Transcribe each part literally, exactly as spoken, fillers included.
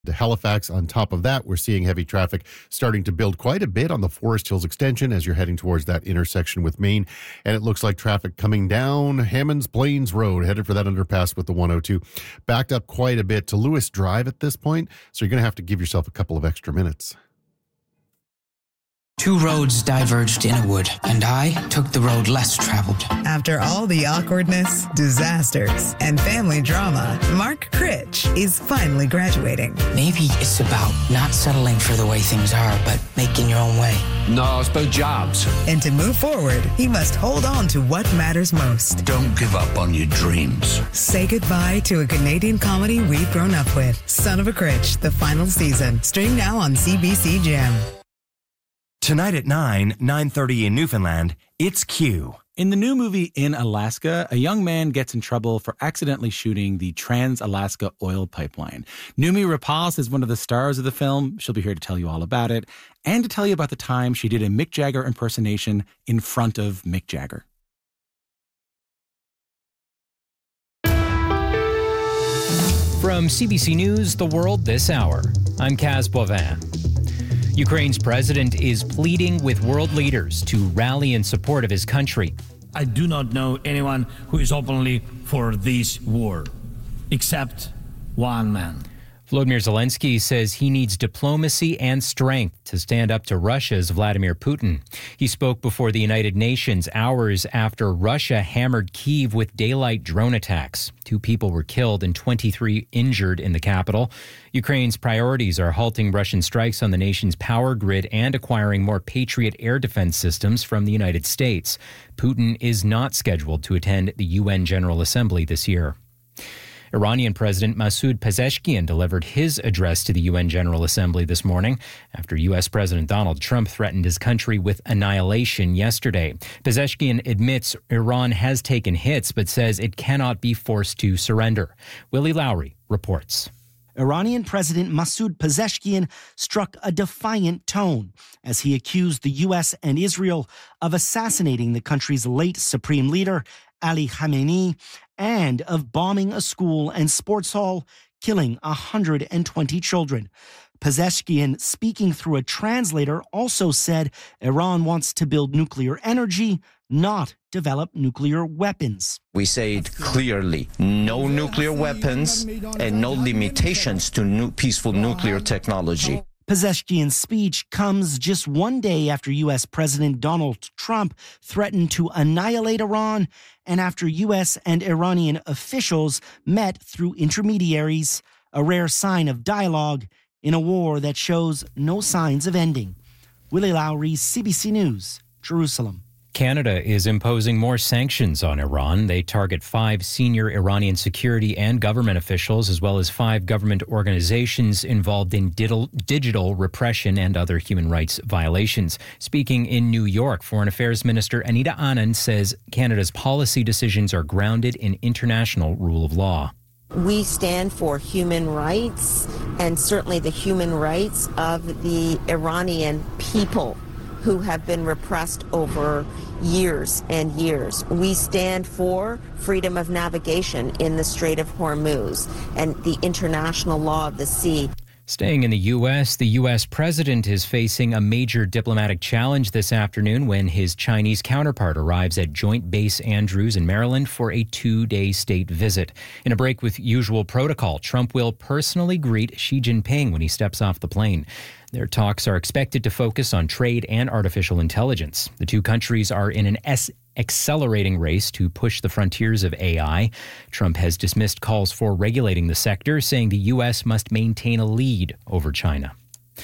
to Halifax. On top of that, we're seeing heavy traffic starting to build quite a bit on the Forest Hills extension as you're heading towards that intersection with Maine. And it looks like traffic coming down Hammonds Plains Road, headed for that underpass with the one oh two. Backed up quite a bit to Lewis Drive at this point, so you're going to have to give yourself a couple of extra minutes. Two roads diverged in a wood, and I took the road less traveled. After all the awkwardness, disasters, and family drama, Mark Critch is finally graduating. Maybe it's about not settling for the way things are, but making your own way. No, it's about jobs. And to move forward, he must hold on to what matters most. Don't give up on your dreams. Say goodbye to a Canadian comedy we've grown up with. Son of a Critch, the final season. Stream now on C B C Gem. Tonight at nine, nine thirty in Newfoundland, it's Q. In the new movie In Alaska, a young man gets in trouble for accidentally shooting the Trans-Alaska oil pipeline. Noomi Rapace is one of the stars of the film. She'll be here to tell you all about it and to tell you about the time she did a Mick Jagger impersonation in front of Mick Jagger. From C B C News, The World This Hour, I'm Kaz Boivin. Ukraine's president is pleading with world leaders to rally in support of his country. I do not know anyone who is openly for this war, except one man. Volodymyr Zelensky says he needs diplomacy and strength to stand up to Russia's Vladimir Putin. He spoke before the United Nations hours after Russia hammered Kyiv with daylight drone attacks. Two people were killed and twenty-three injured in the capital. Ukraine's priorities are halting Russian strikes on the nation's power grid and acquiring more Patriot air defense systems from the United States. Putin is not scheduled to attend the U N General Assembly this year. Iranian President Masoud Pezeshkian delivered his address to the U N General Assembly this morning after U S President Donald Trump threatened his country with annihilation yesterday. Pezeshkian admits Iran has taken hits but says it cannot be forced to surrender. Willie Lowry reports. Iranian President Masoud Pezeshkian struck a defiant tone as he accused the U S and Israel of assassinating the country's late supreme leader, Ali Khamenei, and of bombing a school and sports hall, killing one hundred twenty children. Pezeshkian, speaking through a translator, also said Iran wants to build nuclear energy, not develop nuclear weapons. We say it clearly, no nuclear weapons and no limitations to nu- peaceful nuclear technology. Pezeshkian's speech comes just one day after U S President Donald Trump threatened to annihilate Iran and after U S and Iranian officials met through intermediaries, a rare sign of dialogue in a war that shows no signs of ending. Willie Lowry, C B C News, Jerusalem. Canada is imposing more sanctions on Iran. They target five senior Iranian security and government officials, as well as five government organizations involved in digital repression and other human rights violations. Speaking in New York, Foreign Affairs Minister Anita Anand says Canada's policy decisions are grounded in international rule of law. We stand for human rights and certainly the human rights of the Iranian people who have been repressed over years and years. We stand for freedom of navigation in the Strait of Hormuz and the international law of the sea. Staying in the U S, the U S president is facing a major diplomatic challenge this afternoon when his Chinese counterpart arrives at Joint Base Andrews in Maryland for a two-day state visit. In a break with usual protocol, Trump will personally greet Xi Jinping when he steps off the plane. Their talks are expected to focus on trade and artificial intelligence. The two countries are in an S- accelerating race to push the frontiers of A I. Trump has dismissed calls for regulating the sector, saying the U S must maintain a lead over China.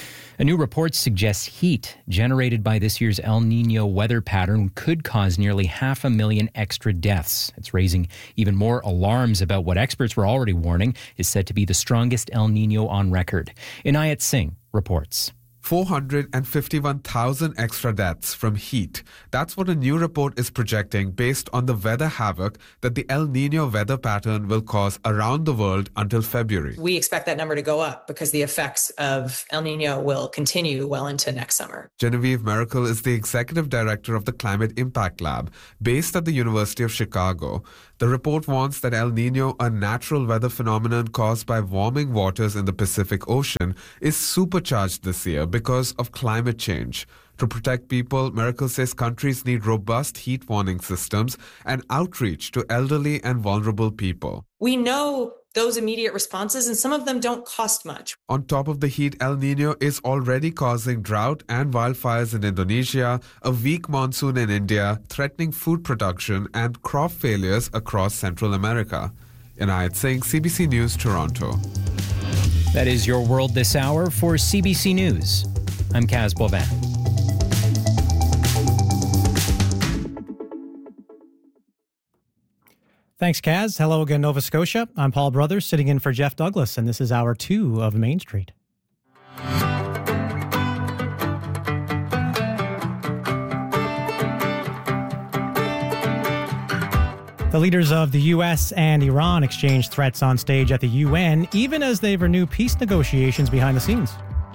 A new report suggests heat generated by this year's El Nino weather pattern could cause nearly half a million extra deaths. It's raising even more alarms about what experts were already warning is said to be the strongest El Nino on record. Inayat Singh reports. four hundred fifty-one thousand extra deaths from heat. That's what a new report is projecting based on the weather havoc that the El Niño weather pattern will cause around the world until February. We expect that number to go up because the effects of El Niño will continue well into next summer. Genevieve Miracle is the executive director of the Climate Impact Lab, based at the University of Chicago. The report warns that El Niño, a natural weather phenomenon caused by warming waters in the Pacific Ocean, is supercharged this year because of climate change. To protect people, Miracle says countries need robust heat warning systems and outreach to elderly and vulnerable people. We know those immediate responses, and some of them don't cost much. On top of the heat, El Niño is already causing drought and wildfires in Indonesia, a weak monsoon in India, threatening food production and crop failures across Central America. Inayat Singh, C B C News, Toronto. That is your world this hour. For C B C News, I'm Kaz Bovan. Thanks, Kaz. Hello again, Nova Scotia. I'm Paul Brothers, sitting in for Jeff Douglas, and this is hour two of Main Street. The leaders of the U S and Iran exchanged threats on stage at the U N, even as they renew peace negotiations behind the scenes.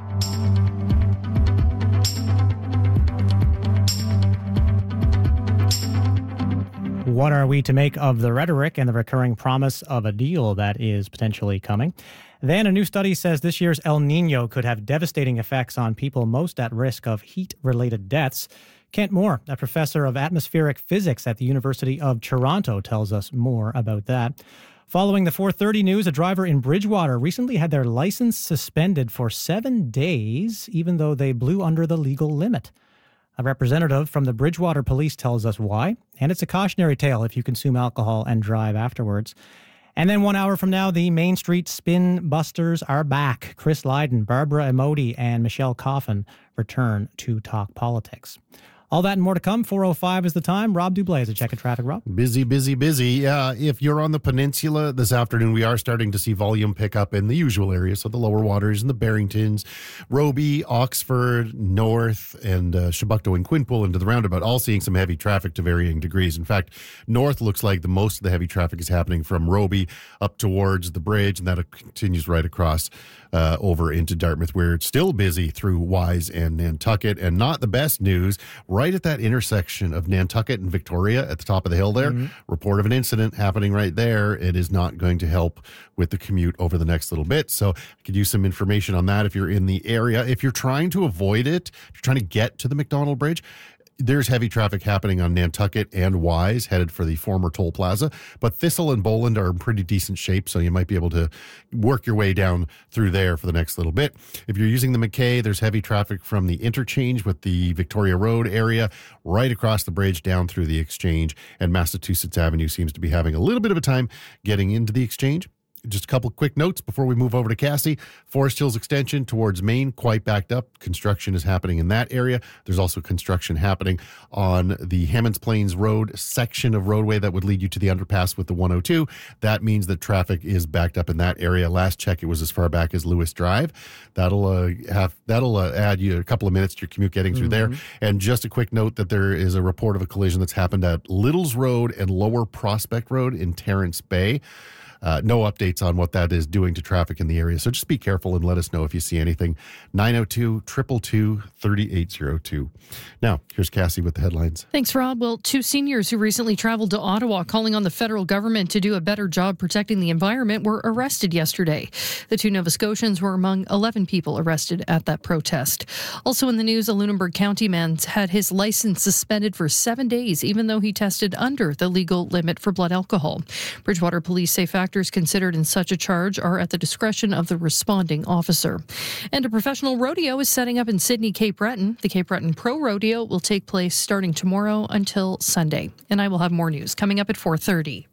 What are we to make of the rhetoric and the recurring promise of a deal that is potentially coming? Then a new study says this year's El Niño could have devastating effects on people most at risk of heat-related deaths. Kent Moore, a professor of atmospheric physics at the University of Toronto, tells us more about that. Following the four thirty news, a driver in Bridgewater recently had their license suspended for seven days, even though they blew under the legal limit. A representative from the Bridgewater Police tells us why, and it's a cautionary tale if you consume alcohol and drive afterwards. And then one hour from now, the Main Street Spin Busters are back. Chris Lydon, Barbara Emodi, and Michelle Coffin return to talk politics. All that and more to come. four oh five is the time. Rob Dublé is a check of traffic. Rob? Busy, busy, busy. Uh, if you're on the peninsula this afternoon, we are starting to see volume pick up in the usual areas. So the lower waters and the Barringtons, Roby, Oxford, North, and uh, Chebucto and Quinpool into the roundabout, all seeing some heavy traffic to varying degrees. In fact, North looks like the most of the heavy traffic is happening from Roby up towards the bridge, and that continues right across uh, over into Dartmouth, where it's still busy through Wise and Nantucket. And not the best news, right Right at that intersection of Nantucket and Victoria at the top of the hill there, mm-hmm. report of an incident happening right there. It is not going to help with the commute over the next little bit. So I could use some information on that if you're in the area. If you're trying to avoid it, if you're trying to get to the McDonald Bridge, there's heavy traffic happening on Nantucket and Wise, headed for the former toll plaza. But Thistle and Boland are in pretty decent shape, so you might be able to work your way down through there for the next little bit. If you're using the McKay, there's heavy traffic from the interchange with the Victoria Road area, right across the bridge down through the Exchange. And Massachusetts Avenue seems to be having a little bit of a time getting into the Exchange. Just a couple quick notes before we move over to Cassie. Forest Hills Extension towards Maine, quite backed up. Construction is happening in that area. There's also construction happening on the Hammonds Plains Road section of roadway that would lead you to the underpass with the one oh two. That means that traffic is backed up in that area. Last check, it was as far back as Lewis Drive. That'll uh, have that'll uh, add you a couple of minutes to your commute getting through mm-hmm. there. And just a quick note that there is a report of a collision that's happened at Littles Road and Lower Prospect Road in Terrence Bay. Uh, no updates on what that is doing to traffic in the area. So just be careful and let us know if you see anything. nine oh two, two two two, three eight oh two. Now, here's Cassie with the headlines. Thanks, Rob. Well, two seniors who recently traveled to Ottawa calling on the federal government to do a better job protecting the environment were arrested yesterday. The two Nova Scotians were among eleven people arrested at that protest. Also in the news, a Lunenburg County man had his license suspended for seven days, even though he tested under the legal limit for blood alcohol. Bridgewater police say factors considered in such a charge are at the discretion of the responding officer. And a professional rodeo is setting up in Sydney, Cape Breton. The Cape Breton Pro Rodeo will take place starting tomorrow until Sunday. And I will have more news coming up at four thirty.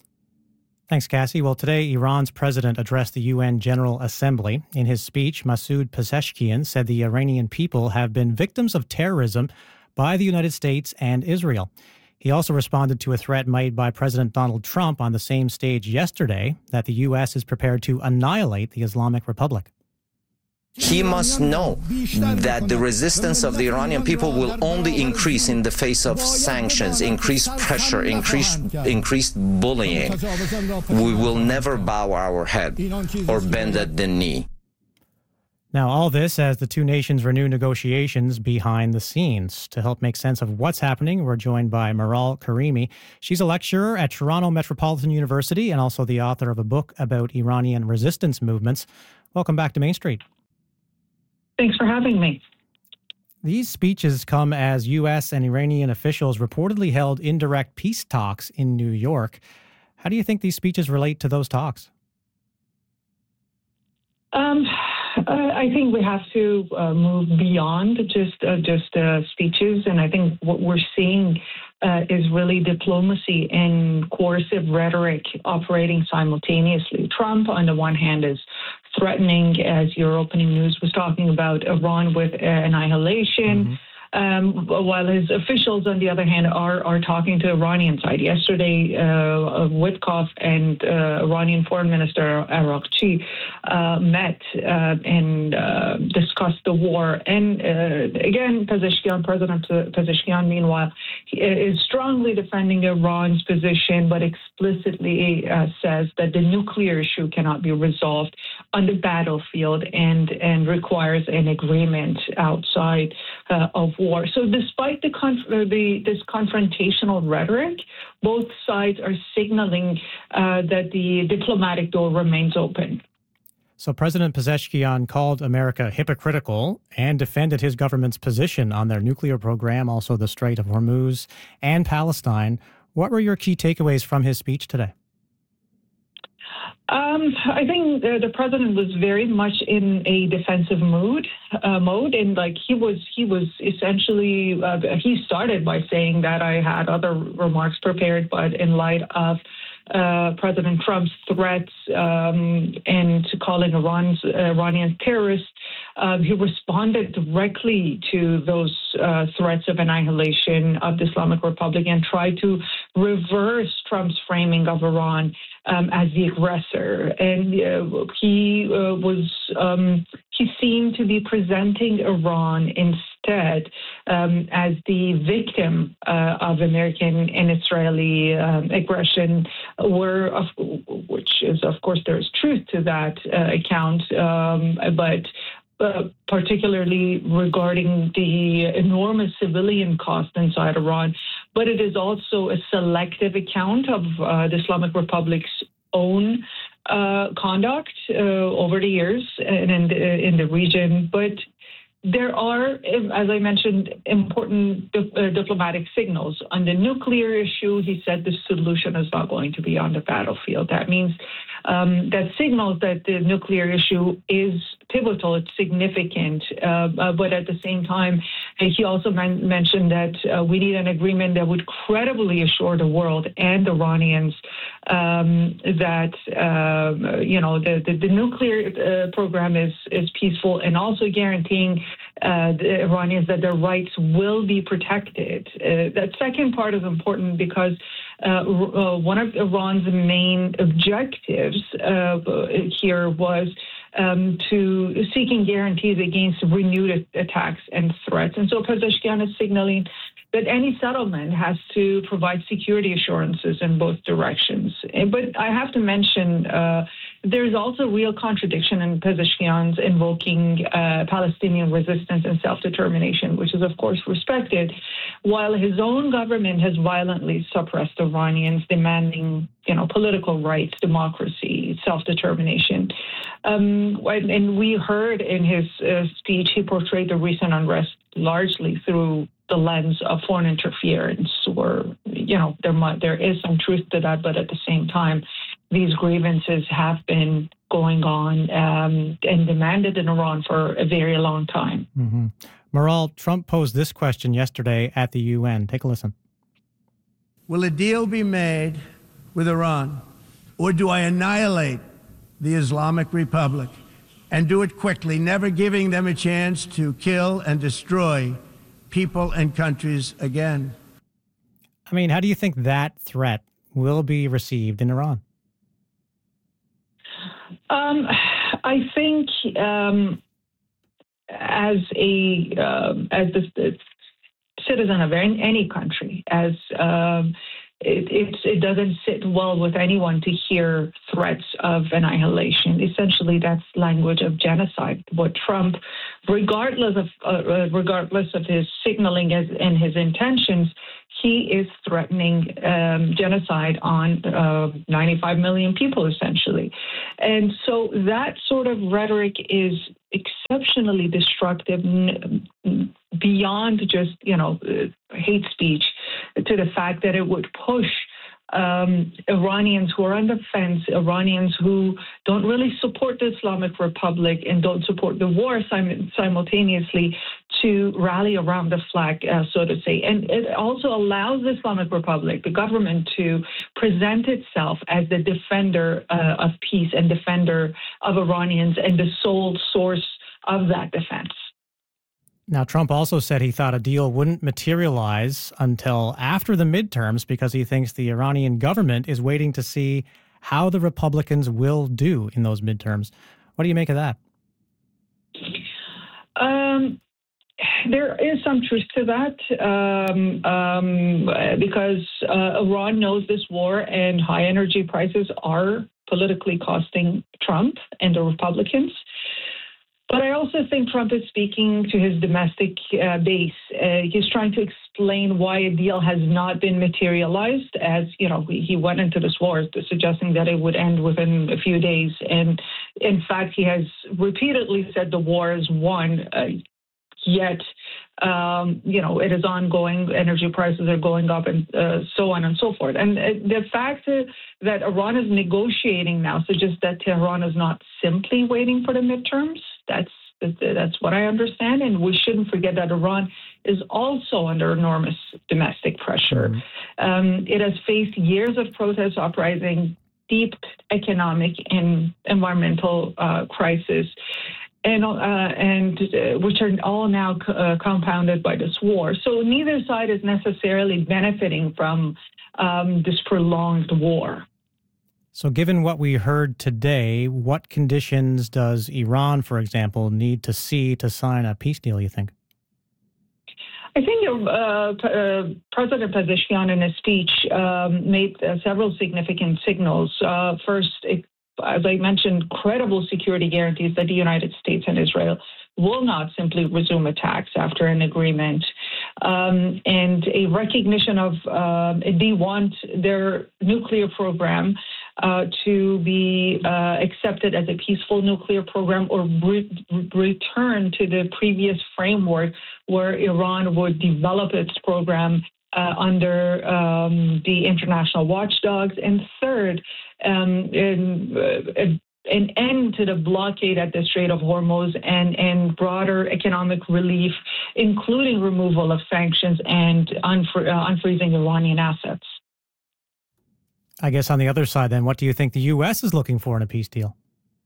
Thanks, Cassie. Well, today, Iran's president addressed the U N General Assembly. In his speech, Masoud Pezeshkian said the Iranian people have been victims of terrorism by the United States and Israel. He also responded to a threat made by President Donald Trump on the same stage yesterday that the U S is prepared to annihilate the Islamic Republic. He must know that the resistance of the Iranian people will only increase in the face of sanctions, increased pressure, increased, increased bullying. We will never bow our head or bend at the knee. Now, all this as the two nations renew negotiations behind the scenes. To help make sense of what's happening, we're joined by Maral Karimi. She's a lecturer at Toronto Metropolitan University and also the author of a book about Iranian resistance movements. Welcome back to Main Street. Thanks for having me. These speeches come as U S and Iranian officials reportedly held indirect peace talks in New York. How do you think these speeches relate to those talks? Um, I think we have to uh, move beyond just uh, just uh, speeches, and I think what we're seeing uh, is really diplomacy and coercive rhetoric operating simultaneously. Trump, on the one hand, is threatening, as your opening news was talking about, Iran with uh, annihilation. Mm-hmm. Um, while his officials, on the other hand, are are talking to the Iranian side. Yesterday, uh, Witkoff and uh, Iranian Foreign Minister Araghchi uh, met uh, and uh, discussed the war. And uh, again, Pezeshkian, President Pezeshkian, meanwhile, is strongly defending Iran's position, but explicitly uh, says that the nuclear issue cannot be resolved on the battlefield and and requires an agreement outside uh, of war. So despite the, conf- the this confrontational rhetoric, both sides are signaling uh, that the diplomatic door remains open. So President Pezeshkian called America hypocritical and defended his government's position on their nuclear program, also the Strait of Hormuz and Palestine. What were your key takeaways from his speech today? Um, I think the, the president was very much in a defensive mood, uh, mode, and like he was, he was essentially uh, he started by saying that I had other remarks prepared, but in light of uh, President Trump's threats um, and calling Iran's uh, Iranian terrorists, uh, he responded directly to those uh, threats of annihilation of the Islamic Republic and tried to reverse Trump's framing of Iran Um, as the aggressor, and uh, he uh, was um, he seemed to be presenting Iran instead um, as the victim uh, of American and Israeli um, aggression, where of, which is of course there is truth to that uh, account, um, but. Uh, particularly regarding the enormous civilian cost inside Iran, but it is also a selective account of uh, the Islamic Republic's own uh, conduct uh, over the years and in the, in the region. But there are, as I mentioned, important di- uh, diplomatic signals. On the nuclear issue, he said the solution is not going to be on the battlefield. That means um, that signals that the nuclear issue is pivotal, it's significant, uh, uh, but at the same time, he also man- mentioned that uh, we need an agreement that would credibly assure the world and Iranians um, that uh, you know the, the, the nuclear uh, program is is peaceful, and also guaranteeing uh, the Iranians that their rights will be protected. Uh, that second part is important because uh, uh, one of Iran's main objectives uh, here was Um, to seeking guarantees against renewed attacks and threats. And so Pezeshkian is signaling that any settlement has to provide security assurances in both directions. But I have to mention uh, there's also real contradiction in Pezeshkian's invoking uh, Palestinian resistance and self-determination, which is, of course, respected, while his own government has violently suppressed Iranians demanding, you know, political rights, democracy, self-determination. Um, and we heard in his uh, speech, he portrayed the recent unrest largely through the lens of foreign interference, where, you know, there might, there is some truth to that, but at the same time, these grievances have been going on um, and demanded in Iran for a very long time. Mm-hmm. Maral, Trump posed this question yesterday at the U N. Take a listen. Will a deal be made with Iran, or do I annihilate the Islamic Republic and do it quickly, never giving them a chance to kill and destroy people and countries again? I mean, how do you think that threat will be received in Iran? Um, I think um, as a um, as the, the citizen of any, any country, as um, it, it's, it doesn't sit well with anyone to hear threats of annihilation. Essentially, that's language of genocide. What Trump, regardless of uh, regardless of his signaling as, and his intentions, he is threatening um, genocide on uh, ninety-five million people, essentially. And so that sort of rhetoric is exceptionally destructive, n- beyond just, you know, hate speech, to the fact that it would push um, Iranians who are on the fence, Iranians who don't really support the Islamic Republic and don't support the war sim- simultaneously, to rally around the flag, uh, so to say. And it also allows the Islamic Republic, the government, to present itself as the defender uh, of peace and defender of Iranians and the sole source of that defense. Now, Trump also said he thought a deal wouldn't materialize until after the midterms because he thinks the Iranian government is waiting to see how the Republicans will do in those midterms. What do you make of that? Um, there is some truth to that um, um, because uh, Iran knows this war and high energy prices are politically costing Trump and the Republicans. But I also think Trump is speaking to his domestic uh, base. Uh, he's trying to explain why a deal has not been materialized, as, you know, he went into this war suggesting that it would end within a few days. And in fact, he has repeatedly said the war is won, uh, yet, um, you know, it is ongoing. Energy prices are going up and uh, so on and so forth. And uh, the fact uh, that Iran is negotiating now suggests that Tehran is not simply waiting for the midterms. That's that's what I understand, and we shouldn't forget that Iran is also under enormous domestic pressure. Mm-hmm. Um, it has faced years of protest uprising, deep economic and environmental uh, crisis, and uh, and uh, which are all now uh, compounded by this war. So neither side is necessarily benefiting from um, this prolonged war. So given what we heard today, what conditions does Iran, for example, need to see to sign a peace deal, you think? I think uh, uh, President Pezeshkian in his speech um, made uh, several significant signals. Uh, first, it, as I mentioned, credible security guarantees that the United States and Israel will not simply resume attacks after an agreement, um, and a recognition of uh, they want their nuclear program uh, to be uh, accepted as a peaceful nuclear program, or re- return to the previous framework where Iran would develop its program uh, under um, the international watchdogs. And third, um, in, uh, an end to the blockade at the Strait of Hormuz and, and broader economic relief, including removal of sanctions and unfre- uh, unfreezing Iranian assets. I guess on the other side, then, what do you think the U S is looking for in a peace deal?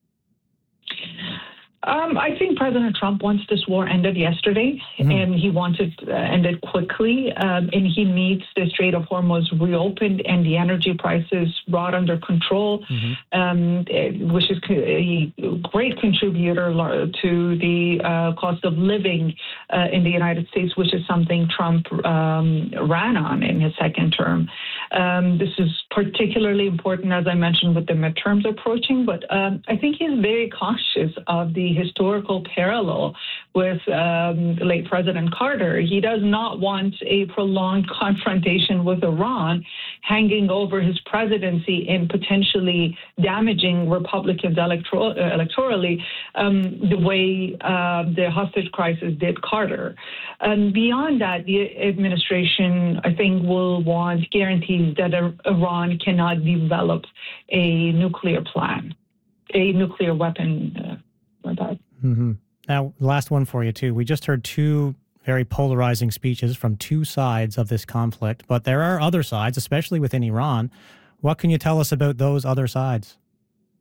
Um, I think President Trump wants this war ended yesterday, mm-hmm. and he wants it uh, ended quickly, um, and he needs the Strait of Hormuz reopened and the energy prices brought under control, mm-hmm. um, which is a great contributor to the uh, cost of living uh, in the United States, which is something Trump um, ran on in his second term. Um, this is particularly important, as I mentioned, with the midterms approaching, but um, I think he's very conscious of the historical parallel with um, late President Carter. He does not want a prolonged confrontation with Iran hanging over his presidency and potentially damaging Republicans electoral, uh, electorally um, the way uh, the hostage crisis did Carter. And beyond that, the administration, I think, will want guarantees that Iran cannot develop a nuclear plan, a nuclear weapon uh, Mm-hmm. Now, last one for you, too. We just heard two very polarizing speeches from two sides of this conflict, but there are other sides, especially within Iran. What can you tell us about those other sides?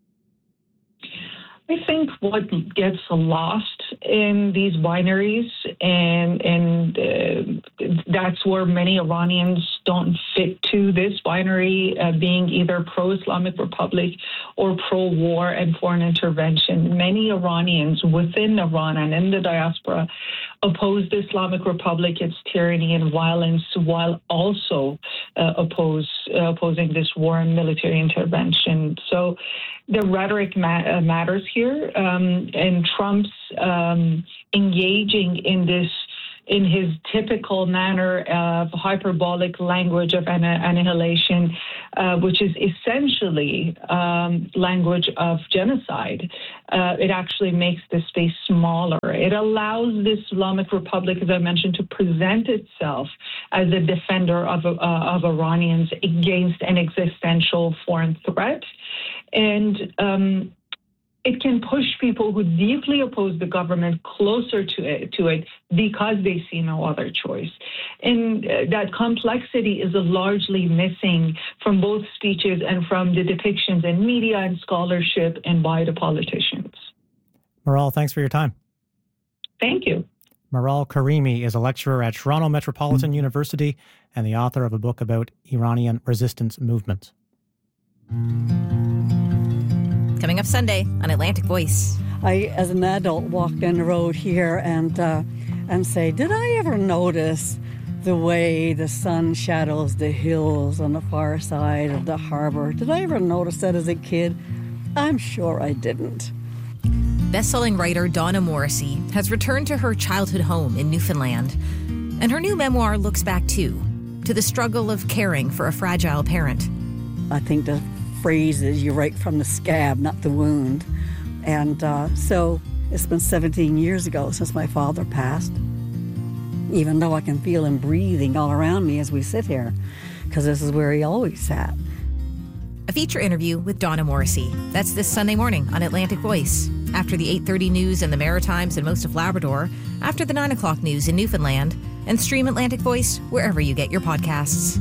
I think what gets lost in these binaries and and uh, that's where many Iranians don't fit to this binary, uh, being either pro-Islamic Republic or pro-war and foreign intervention. Many Iranians within Iran and in the diaspora oppose the Islamic Republic, its tyranny and violence, while also uh, oppose uh, opposing this war and military intervention. So the rhetoric ma- uh, matters here, um, and Trump's um, engaging in this in his typical manner of hyperbolic language of annihilation, uh, which is essentially um, language of genocide. Uh, it actually makes the space smaller. It allows the Islamic Republic, as I mentioned, to present itself as a defender of, uh, of Iranians against an existential foreign threat. And um, it can push people who deeply oppose the government closer to it, to it because they see no other choice. And uh, that complexity is largely missing from both speeches and from the depictions in media and scholarship and by the politicians. Maral, thanks for your time. Thank you. Maral Karimi is a lecturer at Toronto Metropolitan mm-hmm. University and the author of a book about Iranian resistance movements. Coming up Sunday on Atlantic Voice. I, as an adult, walk down the road here and uh, and say, did I ever notice the way the sun shadows the hills on the far side of the harbor? Did I ever notice that as a kid? I'm sure I didn't. Best-selling writer Donna Morrissey has returned to her childhood home in Newfoundland. And her new memoir looks back, too, to the struggle of caring for a fragile parent. I think the phrase is you write from the scab, not the wound. And uh, so it's been seventeen years ago since my father passed, even though I can feel him breathing all around me as we sit here, because this is where he always sat. A feature interview with Donna Morrissey. That's this Sunday morning on Atlantic Voice. After the eight thirty news in the Maritimes and most of Labrador, after the nine o'clock news in Newfoundland, and stream Atlantic Voice wherever you get your podcasts.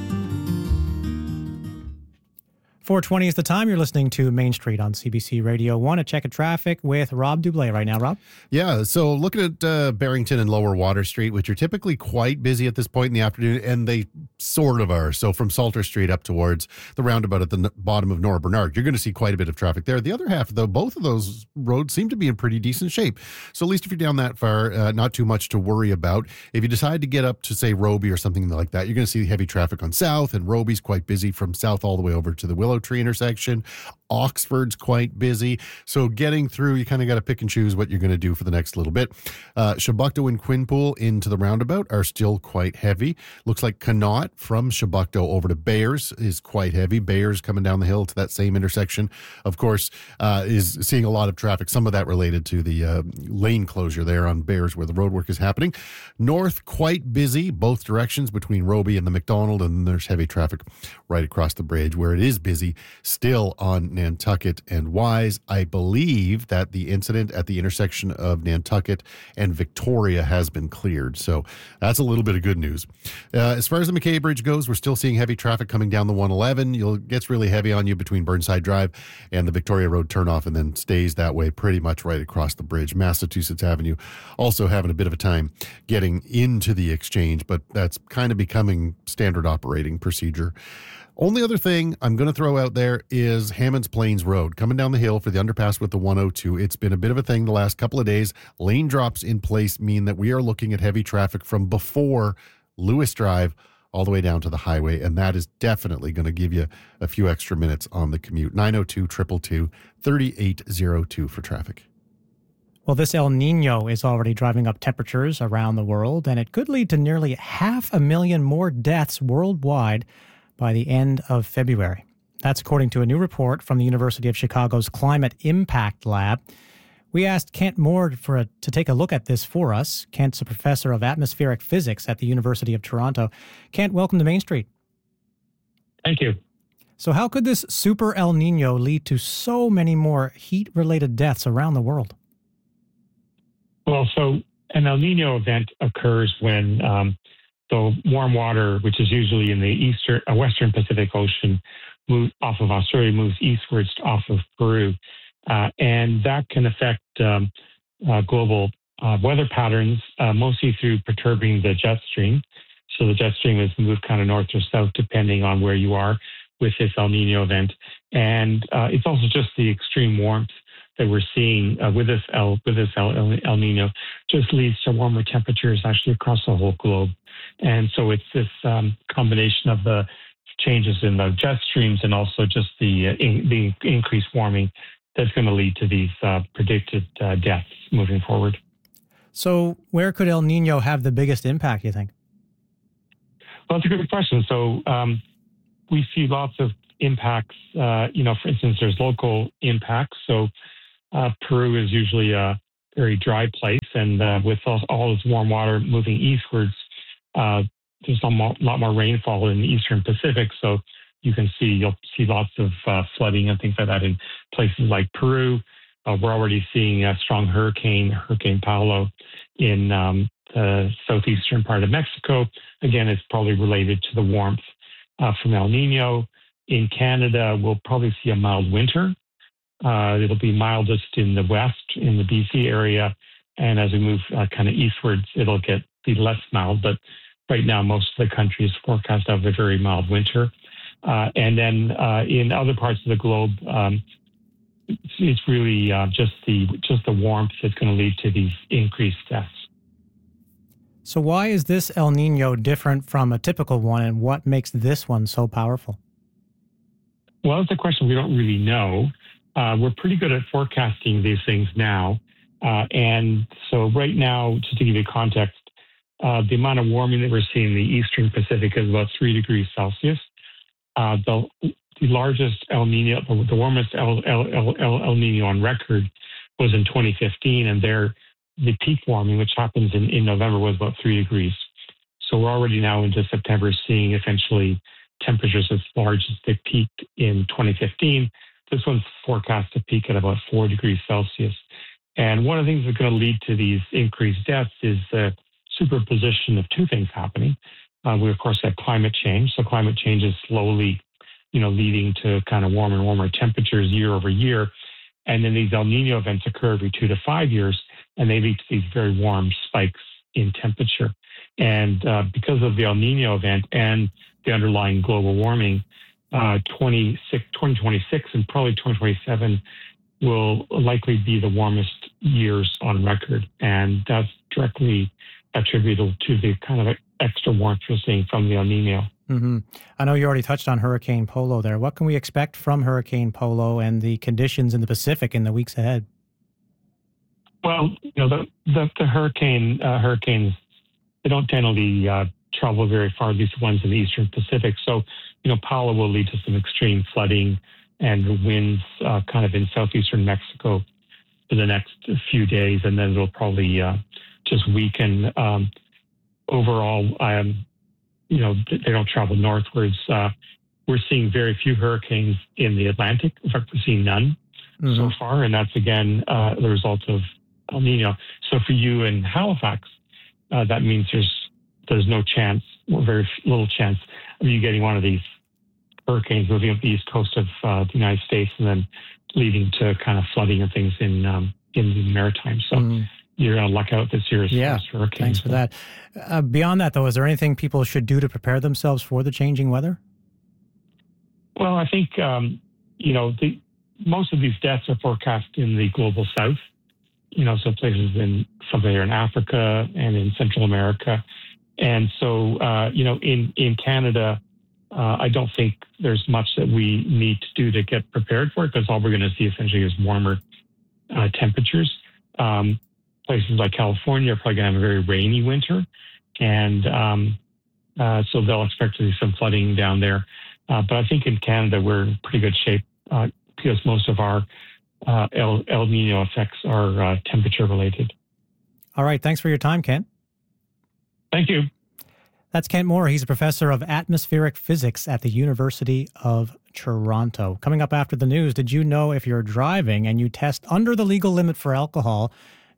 four twenty is the time. You're listening to Main Street on C B C Radio one. A check of traffic with Rob Dublé right now. Rob? Yeah, so looking at uh, Barrington and Lower Water Street, which are typically quite busy at this point in the afternoon, and they sort of are. So from Salter Street up towards the roundabout at the n- bottom of Nora Bernard, you're going to see quite a bit of traffic there. The other half, though, both of those roads seem to be in pretty decent shape. So at least if you're down that far, uh, not too much to worry about. If you decide to get up to, say, Roby or something like that, you're going to see heavy traffic on South, and Roby's quite busy from South all the way over to the Willow Tree intersection. Oxford's quite busy. So getting through, you kind of got to pick and choose what you're going to do for the next little bit. Uh, Chebucto and Quinpool into the roundabout are still quite heavy. Looks like Connaught from Chebucto over to Bayers is quite heavy. Bayers coming down the hill to that same intersection, of course, uh, is seeing a lot of traffic. Some of that related to the uh, lane closure there on Bayers where the roadwork is happening. North, quite busy, both directions between Roby and the McDonald, and there's heavy traffic right across the bridge where it is busy. Still on Nantucket and Wise. I believe that the incident at the intersection of Nantucket and Victoria has been cleared. So that's a little bit of good news. Uh, as far as the McKay Bridge goes, we're still seeing heavy traffic coming down the one eleven. You'll it gets really heavy on you between Burnside Drive and the Victoria Road turnoff, and then stays that way pretty much right across the bridge. Massachusetts Avenue also having a bit of a time getting into the exchange, but that's kind of becoming standard operating procedure. Only other thing I'm going to throw out there is Hammonds Plains Road. Coming down the hill for the underpass with the one oh two. It's been a bit of a thing the last couple of days. Lane drops in place mean that we are looking at heavy traffic from before Lewis Drive all the way down to the highway, and that is definitely going to give you a few extra minutes on the commute. nine oh two, two two two, three eight oh two for traffic. Well, this El Nino is already driving up temperatures around the world, and it could lead to nearly half a million more deaths worldwide by the end of February. That's according to a new report from the University of Chicago's Climate Impact Lab. We asked Kent Moore for a, to take a look at this for us. Kent's a professor of atmospheric physics at the University of Toronto. Kent, welcome to Main Street. Thank you. So how could this super El Nino lead to so many more heat-related deaths around the world? Well, so an El Nino event occurs when um, the warm water, which is usually in the eastern, uh, western Pacific Ocean, move off of Australia, moves eastwards off of Peru. Uh, and that can affect um, uh, global uh, weather patterns, uh, mostly through perturbing the jet stream. So the jet stream has moved kind of north or south depending on where you are with this El Nino event. And uh, it's also just the extreme warmth that we're seeing uh, with this El with this El, El, El Nino just leads to warmer temperatures actually across the whole globe. And so it's this um, combination of the changes in the jet streams and also just the uh, in, the increased warming that's going to lead to these uh, predicted uh, deaths moving forward. So where could El Nino have the biggest impact, you think? Well, that's a good question. So um, we see lots of impacts. Uh, you know, for instance, there's local impacts. So uh, Peru is usually a very dry place, and uh, with all, all this warm water moving eastwards, uh, there's a lot more rainfall in the eastern Pacific. So you can see you'll see lots of uh, flooding and things like that in places like Peru. Uh, we're already seeing a strong hurricane, Hurricane Paulo, in um, the southeastern part of Mexico. Again, it's probably related to the warmth uh, from El Nino. In Canada, we'll probably see a mild winter. Uh, it'll be mildest in the west, in the B C area. And as we move uh, kind of eastwards, it'll get be less mild. But right now, most of the country is forecast to have a very mild winter. Uh, and then uh, in other parts of the globe, um, it's, it's really uh, just the just the warmth that's going to lead to these increased deaths. So why is this El Nino different from a typical one, and what makes this one so powerful? Well, that's a question we don't really know. Uh, we're pretty good at forecasting these things now. Uh, and so right now, just to give you context, uh, the amount of warming that we're seeing in the eastern Pacific is about three degrees Celsius. Uh, the, the largest El Nino, the, the warmest El, El, El, El Nino on record was in twenty fifteen, and there the peak warming, which happens in, in November, was about three degrees. So we're already now into September seeing essentially temperatures as large as they peaked in twenty fifteen. This one's forecast to peak at about four degrees Celsius. And one of the things that's going to lead to these increased deaths is the superposition of two things happening. Uh, we, of course, have climate change. So climate change is slowly, you know, leading to kind of warmer and warmer temperatures year over year. And then these El Nino events occur every two to five years, and they lead to these very warm spikes in temperature. And uh, because of the El Nino event and the underlying global warming, uh, twenty twenty-six and probably twenty twenty-seven will likely be the warmest years on record. And that's directly attributable to the kind of extra warmth we're seeing from the El Nino. Mm-hmm. I know you already touched on Hurricane Polo there. What can we expect from Hurricane Polo and the conditions in the Pacific in the weeks ahead? Well, you know, the the, the hurricane uh, hurricanes, they don't generally uh, travel very far, these ones in the eastern Pacific. So, you know, Paolo will lead to some extreme flooding and winds uh, kind of in southeastern Mexico for the next few days, and then it'll probably uh, just weaken. Um, overall, um, you know, they don't travel northwards. Uh, we're seeing very few hurricanes in the Atlantic. In fact, we're seeing none mm-hmm. so far, and that's, again, uh, the result of El Nino. So for you in Halifax, uh, that means there's there's no chance, or very little chance, of you getting one of these hurricanes moving up the east coast of uh, the United States and then leading to kind of flooding and things in um, in the Maritimes. So mm. you're going to luck out this year as yeah, far as hurricanes. Thanks for that. Uh, beyond that, though, is there anything people should do to prepare themselves for the changing weather? Well, I think, um, you know, the, most of these deaths are forecast in the global south. You know, so places in something here in Africa and in Central America. And so, uh, you know, in, in Canada, uh, I don't think there's much that we need to do to get prepared for it, because all we're going to see essentially is warmer uh, temperatures. Um, places like California are probably going to have a very rainy winter. And um, uh, so they'll expect to see some flooding down there. Uh, but I think in Canada, we're in pretty good shape uh, because most of our uh, El, El Nino effects are uh, temperature related. All right. Thanks for your time, Kent. Thank you. That's Kent Moore. He's a professor of atmospheric physics at the University of Toronto. Coming up after the news, did you know if you're driving and you test under the legal limit for alcohol,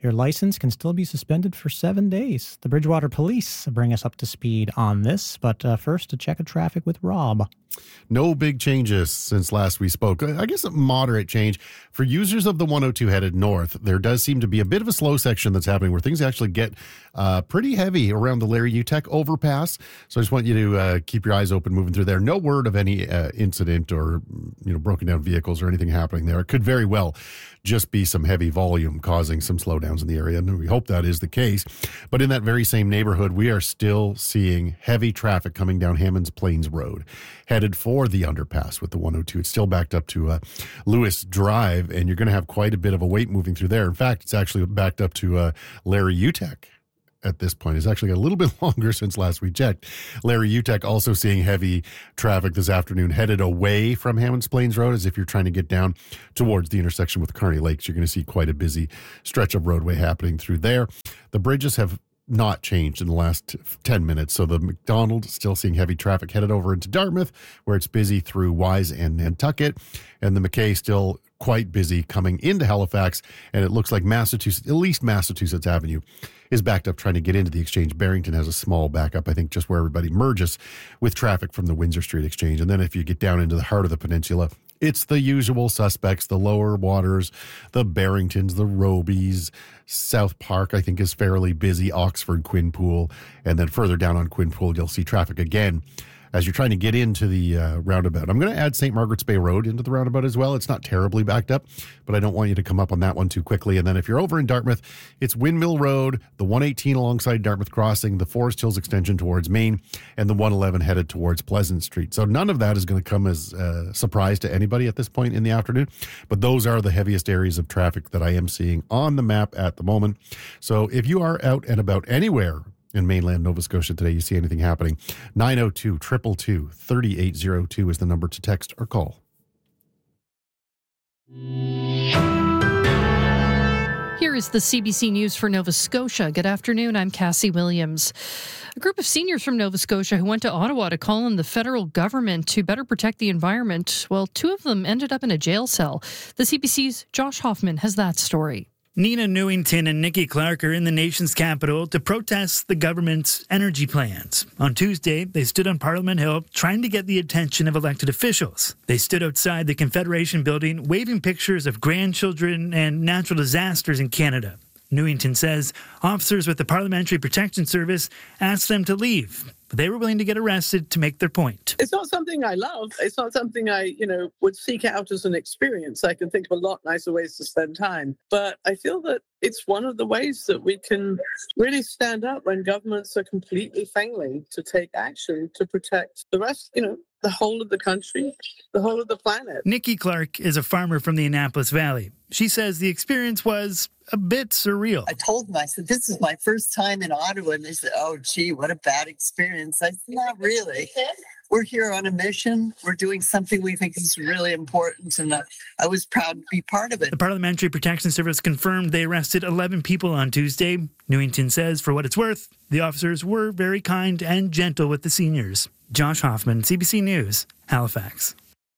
your license can still be suspended for seven days. The Bridgewater Police bring us up to speed on this, but uh, first, a check of traffic with Rob. No big changes since last we spoke. I guess a moderate change. For users of the one oh two headed north, there does seem to be a bit of a slow section that's happening where things actually get uh, pretty heavy around the Larry Utek overpass. So I just want you to uh, keep your eyes open moving through there. No word of any uh, incident or, you know, broken down vehicles or anything happening there. It could very well just be some heavy volume causing some slowdowns in the area, and we hope that is the case. But in that very same neighborhood, we are still seeing heavy traffic coming down Hammonds Plains Road, headed for the underpass with the one oh two. It's still backed up to uh, Lewis Drive, and you're going to have quite a bit of a wait moving through there. In fact, it's actually backed up to uh, Larry Utek at this point. It's actually got a little bit longer since last we checked. Larry Utek also seeing heavy traffic this afternoon headed away from Hammonds Plains Road, as if you're trying to get down towards the intersection with Kearney Lakes. You're going to see quite a busy stretch of roadway happening through there. The bridges have not changed in the last ten minutes. So the McDonald still seeing heavy traffic headed over into Dartmouth, where it's busy through Wise and Nantucket, and the McKay still quite busy coming into Halifax, and it looks like Massachusetts, at least Massachusetts Avenue, is backed up trying to get into the Exchange. Barrington has a small backup, I think, just where everybody merges with traffic from the Windsor Street Exchange. And then if you get down into the heart of the peninsula, it's the usual suspects, the lower waters, the Barringtons, the Robies. South Park, I think, is fairly busy. Oxford, Quinpool. And then further down on Quinpool, you'll see traffic again as you're trying to get into the uh, roundabout. I'm going to add Saint Margaret's Bay Road into the roundabout as well. It's not terribly backed up, but I don't want you to come up on that one too quickly. And then if you're over in Dartmouth, it's Windmill Road, the one eighteen alongside Dartmouth Crossing, the Forest Hills extension towards Maine, and the one eleven headed towards Pleasant Street. So none of that is going to come as a surprise to anybody at this point in the afternoon, but those are the heaviest areas of traffic that I am seeing on the map at the moment. So if you are out and about anywhere in mainland Nova Scotia today, you see anything happening, nine oh two, two two two, three eight oh two is the number to text or call. Here is the C B C News for Nova Scotia. Good afternoon, I'm Cassie Williams. A group of seniors from Nova Scotia who went to Ottawa to call on the federal government to better protect the environment, well, two of them ended up in a jail cell. The C B C's Josh Hoffman has that story. Nina Newington and Nikki Clark are in the nation's capital to protest the government's energy plans. On Tuesday, they stood on Parliament Hill trying to get the attention of elected officials. They stood outside the Confederation building waving pictures of grandchildren and natural disasters in Canada. Newington says officers with the Parliamentary Protection Service asked them to leave, but they were willing to get arrested to make their point. It's not something I love. It's not something I, you know, would seek out as an experience. I can think of a lot nicer ways to spend time. But I feel that it's one of the ways that we can really stand up when governments are completely failing to take action to protect the rest, you know, the whole of the country, the whole of the planet. Nikki Clark is a farmer from the Annapolis Valley. She says the experience was a bit surreal. I told them, I said, this is my first time in Ottawa. And they said, oh, gee, what a bad experience. I said, not really. We're here on a mission. We're doing something we think is really important. And uh, I was proud to be part of it. The Parliamentary Protection Service confirmed they arrested eleven people on Tuesday. Newington says, for what it's worth, the officers were very kind and gentle with the seniors. Josh Hoffman, C B C News, Halifax.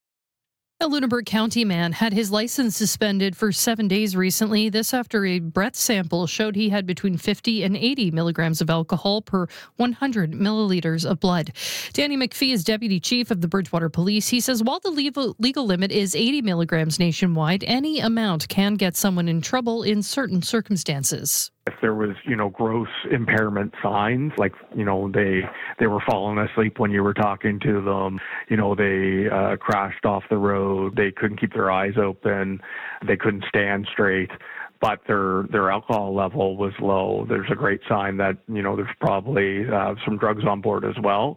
A Lunenburg County man had his license suspended for seven days recently. This after a breath sample showed he had between fifty and eighty milligrams of alcohol per one hundred milliliters of blood. Danny McPhee is deputy chief of the Bridgewater Police. He says while the legal, legal limit is eighty milligrams nationwide, any amount can get someone in trouble in certain circumstances. If there was, you know, gross impairment signs, like, you know, they they were falling asleep when you were talking to them, you know, they uh, crashed off the road, they couldn't keep their eyes open, they couldn't stand straight, but their their alcohol level was low, there's a great sign that, you know, there's probably uh, some drugs on board as well.